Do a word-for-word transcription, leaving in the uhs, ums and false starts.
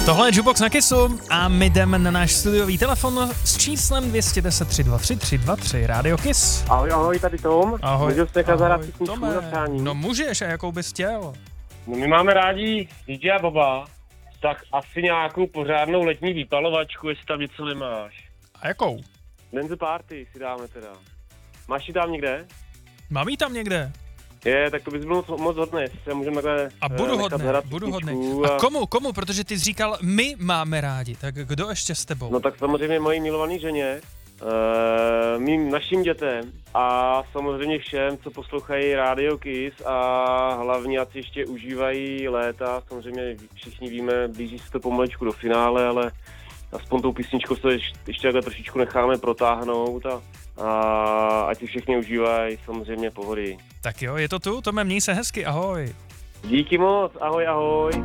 Tohle je Jukebox na Kissu a my jdeme na náš studiový telefon s číslem dvě stě deset tři dva tři tři dva tři Radio Kiss. Ahoj, ahoj, tady Tom. Ahoj. Můžu se nechat zahrát Ahoj, písničku Tome. na přání? No můžeš, a jakou bys chtěl? No, my máme rádi dý džej a Boba, tak asi nějakou pořádnou letní výpalovačku, jestli tam něco nemáš. A jakou? Dance Party si dáme teda. Máš ji tam někde? Mám jí tam někde? Je, tak to bys byl moc, moc hodný, jestli se můžeme takhle A budu eh, nechat hodný, zahrát budu písničku hodný. A komu, komu? Protože ty jsi říkal, my máme rádi, tak kdo ještě s tebou? No tak samozřejmě mojí milovaný ženě, uh, mým našim dětem a samozřejmě všem, co poslouchají Radio Kiss a hlavně, ať si ještě užívají léta. Samozřejmě všichni víme, blíží se to pomalečku do finále, ale aspoň tou písničkou se ještě, ještě takhle trošičku necháme protáhnout a, a ať si všichni užívají samozřejmě pohody. Tak jo, je to tu, Tome, měj se hezky, ahoj. Díky moc, ahoj, ahoj.